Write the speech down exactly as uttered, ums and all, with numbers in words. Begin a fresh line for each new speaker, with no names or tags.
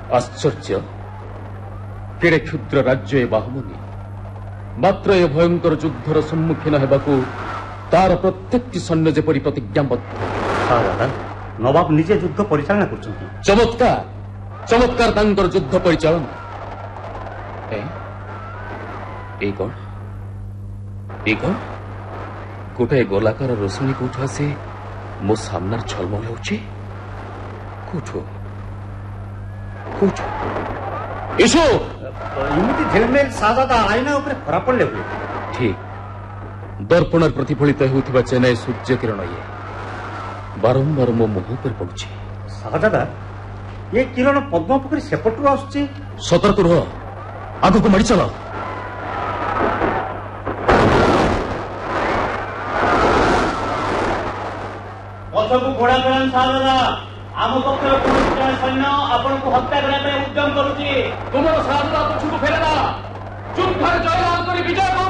आश्चर्य केड़े क्षुद्र राज्य ए बाहुमनी मात्र ए भयंकर युद्धर सम्मुखीन हेबाकू तार प्रत्येक सैन्य जेपरी प्रतिज्ञाबद्ध।
दादा नवाब निजे युद्ध परिचालना करछन्ती।
चमत्कार चमत्कार तांकर युद्ध परिचालना। ए ए कोन ए कोन गोटे गोलाकार रोशनी कोठु आसी मो सामनार छलमल होउची। कोठु कोठु इशो
इमिति झेलमेल साजादा आईना ऊपर खरा पड़ले हुए।
ठीक दर्पण प्रतिफलित होउथिबा चेन्नई सूर्य किरण ये बारंबार मो मुह पर पड़ुची।
साजादा ये किरण पद्म पोखरी सेपटू आसुची।
सतर्क रह आगु को मड़ी चल।
पछकु घोड़ा चलान साजादा आम पक्षर पुलिस सैन्य आपण को हत्या करने उद्यम करुची। तुमर साजादा पछकु फेरना युद्ध जयलाभ करी विजय